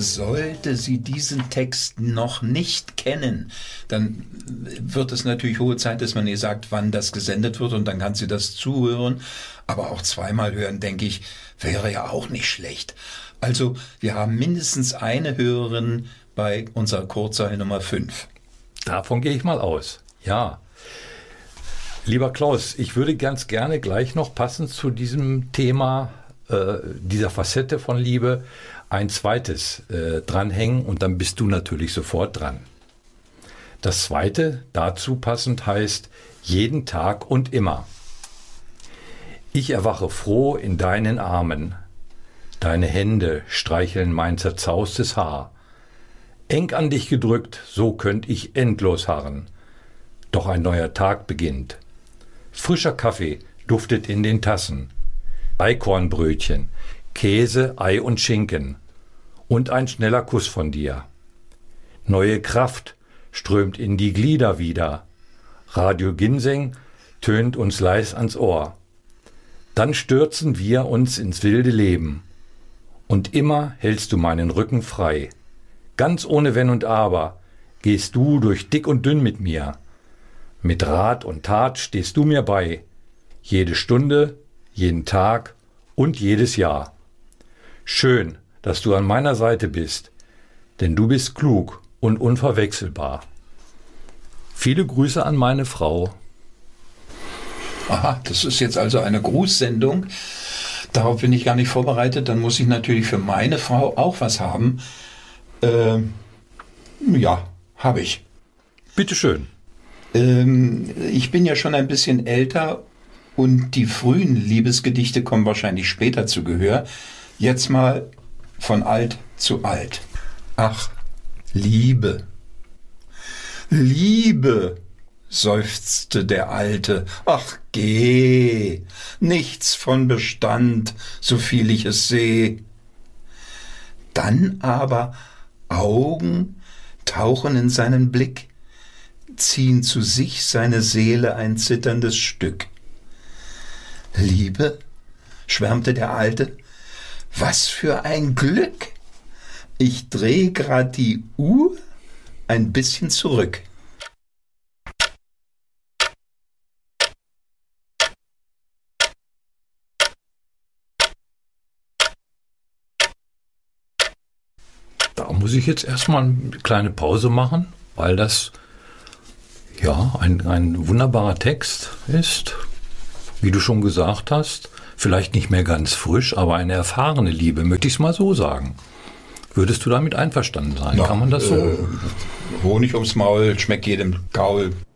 Sollte sie diesen Text noch nicht kennen, dann wird es natürlich hohe Zeit, dass man ihr sagt, wann das gesendet wird, und dann kann sie das zuhören. Aber auch zweimal hören, denke ich, wäre ja auch nicht schlecht. Also wir haben mindestens eine Hörerin bei unserer Kurzzeile Nummer 5. Davon gehe ich mal aus, ja. Lieber Klaus, ich würde ganz gerne gleich noch passend zu diesem Thema, dieser Facette von Liebe, ein zweites dranhängen, und dann bist du natürlich sofort dran. Das zweite dazu passend heißt jeden Tag und immer. Ich erwache froh in deinen Armen. Deine Hände streicheln mein zerzaustes Haar. Eng an dich gedrückt, so könnt ich endlos harren. Doch ein neuer Tag beginnt. Frischer Kaffee duftet in den Tassen. Eikornbrötchen, Käse, Ei und Schinken. Und ein schneller Kuss von dir. Neue Kraft strömt in die Glieder wieder. Radio Ginseng tönt uns leis ans Ohr. Dann stürzen wir uns ins wilde Leben. Und immer hältst du meinen Rücken frei. Ganz ohne Wenn und Aber gehst du durch dick und dünn mit mir. Mit Rat und Tat stehst du mir bei. Jede Stunde, jeden Tag und jedes Jahr. Schön, dass du an meiner Seite bist, denn du bist klug und unverwechselbar. Viele Grüße an meine Frau. Aha, das ist jetzt also eine Grußsendung. Darauf bin ich gar nicht vorbereitet. Dann muss ich natürlich für meine Frau auch was haben. Ja, habe ich. Bitteschön. Ich bin ja schon ein bisschen älter und die frühen Liebesgedichte kommen wahrscheinlich später zu Gehör. Jetzt mal von alt zu alt. Ach, Liebe. Liebe, seufzte der Alte. Ach, geh, nichts von Bestand, so viel ich es seh. Dann aber Augen tauchen in seinen Blick, ziehen zu sich seine Seele ein zitterndes Stück. Liebe, schwärmte der Alte, was für ein Glück! Ich dreh grad die Uhr ein bisschen zurück. Da muss ich jetzt erstmal eine kleine Pause machen, weil das ja ein wunderbarer Text ist, wie du schon gesagt hast. Vielleicht nicht mehr ganz frisch, aber eine erfahrene Liebe, möchte ich es mal so sagen. Würdest du damit einverstanden sein? Na, kann man das so? Honig ums Maul schmeckt jedem Gaul.